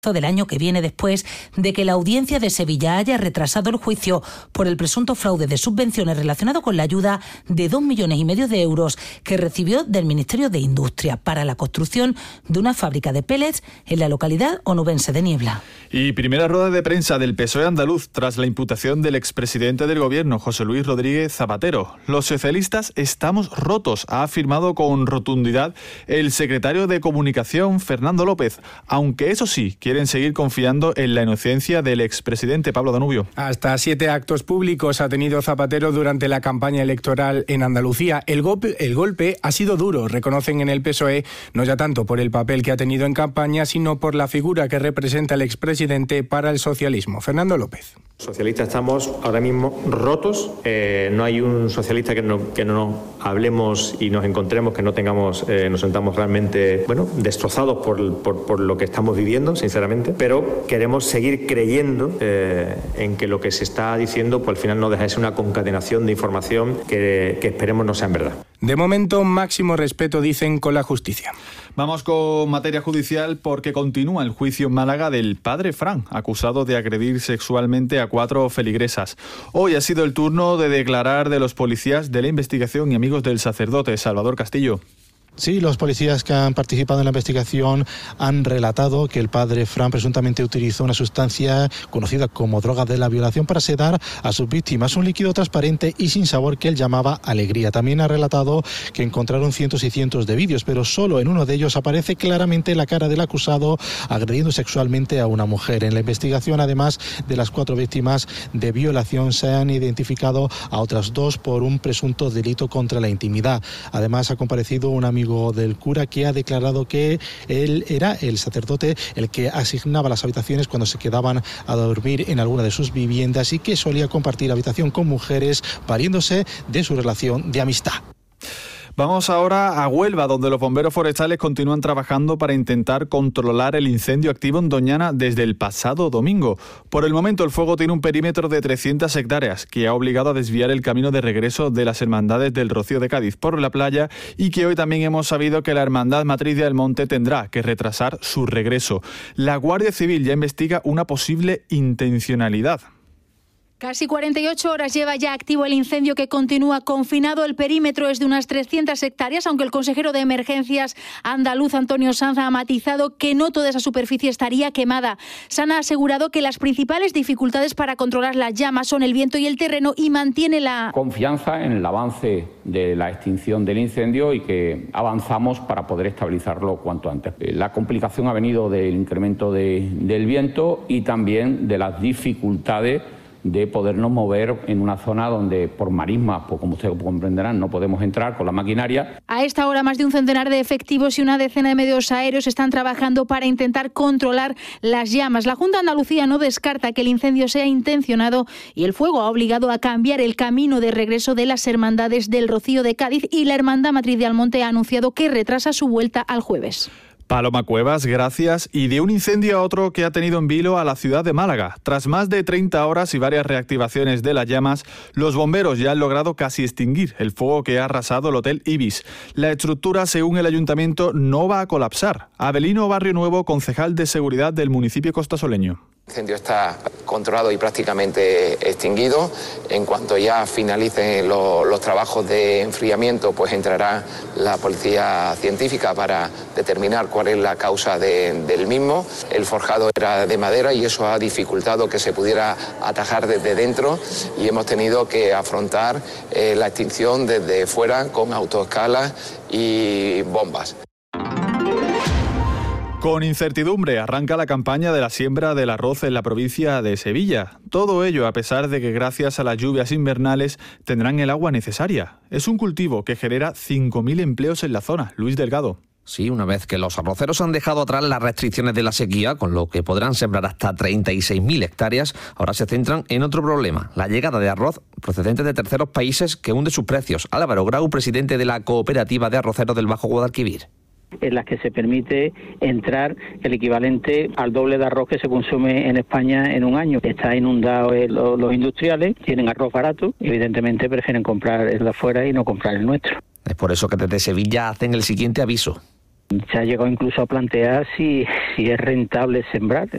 del año que viene, después de que la Audiencia de Sevilla haya retrasado el juicio por el presunto fraude de subvenciones relacionado con la ayuda de 2,5 millones de euros que recibió del Ministerio de Industria para la construcción de una fábrica de pellets en la localidad onubense de Niebla. Y primera rueda de prensa del PSOE andaluz tras la imputación del expresidente del Gobierno, José Luis Rodríguez Zapatero. Los socialistas estamos rotos, ha afirmado con rotundidad el secretario de Comunicación, Fernando López, aunque eso sí, quieren seguir confiando en la inocencia del expresidente Pablo Danubio. Hasta 7 actos públicos ha tenido Zapatero durante la campaña electoral en Andalucía. El golpe ha sido duro, reconocen en el PSOE, no ya tanto por el papel que ha tenido en campaña, sino por la figura que representa el expresidente para el socialismo. Fernando López. Los socialistas estamos ahora mismo rotos. No hay un socialista que no hablemos y nos encontremos, que no tengamos, nos sentamos realmente destrozados por lo que estamos viviendo, sinceramente. Pero queremos seguir creyendo en que lo que se está diciendo, pues al final no deja de ser una concatenación de información que esperemos no sea en verdad. De momento, máximo respeto, dicen, con la justicia. Vamos con materia judicial porque continúa el juicio en Málaga del padre Fran, acusado de agredir sexualmente a 4 feligresas. Hoy ha sido el turno de declarar de los policías de la investigación y amigos del sacerdote, Salvador Castillo. Sí, los policías que han participado en la investigación han relatado que el padre Fran presuntamente utilizó una sustancia conocida como droga de la violación para sedar a sus víctimas, un líquido transparente y sin sabor que él llamaba alegría. También ha relatado que encontraron cientos y cientos de vídeos, pero solo en uno de ellos aparece claramente la cara del acusado agrediendo sexualmente a una mujer. En la investigación, además de las 4 víctimas de violación, se han identificado a otras 2 por un presunto delito contra la intimidad. Además, ha comparecido un amigo del cura que ha declarado que él era el sacerdote el que asignaba las habitaciones cuando se quedaban a dormir en alguna de sus viviendas y que solía compartir habitación con mujeres, valiéndose de su relación de amistad. Vamos ahora a Huelva, donde los bomberos forestales continúan trabajando para intentar controlar el incendio activo en Doñana desde el pasado domingo. Por el momento, el fuego tiene un perímetro de 300 hectáreas que ha obligado a desviar el camino de regreso de las hermandades del Rocío de Cádiz por la playa y que hoy también hemos sabido que la Hermandad Matriz del Monte tendrá que retrasar su regreso. La Guardia Civil ya investiga una posible intencionalidad. Casi 48 horas lleva ya activo el incendio que continúa confinado. El perímetro es de unas 300 hectáreas, aunque el consejero de Emergencias andaluz, Antonio Sanz, ha matizado que no toda esa superficie estaría quemada. Sanz ha asegurado que las principales dificultades para controlar las llamas son el viento y el terreno y mantiene la confianza en el avance de la extinción del incendio y que avanzamos para poder estabilizarlo cuanto antes. La complicación ha venido del incremento del viento y también de las dificultades de podernos mover en una zona donde por marismas, pues como ustedes comprenderán, no podemos entrar con la maquinaria. A esta hora, más de un centenar de efectivos y una decena de medios aéreos están trabajando para intentar controlar las llamas. La Junta de Andalucía no descarta que el incendio sea intencionado y el fuego ha obligado a cambiar el camino de regreso de las hermandades del Rocío de Cádiz y la Hermandad Matriz de Almonte ha anunciado que retrasa su vuelta al jueves. Paloma Cuevas, gracias. Y de un incendio a otro que ha tenido en vilo a la ciudad de Málaga. Tras más de 30 horas y varias reactivaciones de las llamas, los bomberos ya han logrado casi extinguir el fuego que ha arrasado el Hotel Ibis. La estructura, según el ayuntamiento, no va a colapsar. Abelino Barrio Nuevo, concejal de seguridad del municipio costasoleño. El incendio está controlado y prácticamente extinguido. En cuanto ya finalicen los trabajos de enfriamiento, pues entrará la policía científica para determinar cuál es la causa del mismo. El forjado era de madera y eso ha dificultado que se pudiera atajar desde dentro y hemos tenido que afrontar la extinción desde fuera con autoescalas y bombas. Con incertidumbre arranca la campaña de la siembra del arroz en la provincia de Sevilla. Todo ello a pesar de que gracias a las lluvias invernales tendrán el agua necesaria. Es un cultivo que genera 5.000 empleos en la zona. Luis Delgado. Sí, una vez que los arroceros han dejado atrás las restricciones de la sequía, con lo que podrán sembrar hasta 36.000 hectáreas, ahora se centran en otro problema, la llegada de arroz procedente de terceros países que hunde sus precios. Álvaro Grau, presidente de la Cooperativa de Arroceros del Bajo Guadalquivir. En las que se permite entrar el equivalente al doble de arroz que se consume en España en un año. Está inundado los industriales, tienen arroz barato y evidentemente prefieren comprar el de afuera y no comprar el nuestro. Es por eso que desde Sevilla hacen el siguiente aviso. Se ha llegado incluso a plantear si es rentable sembrar.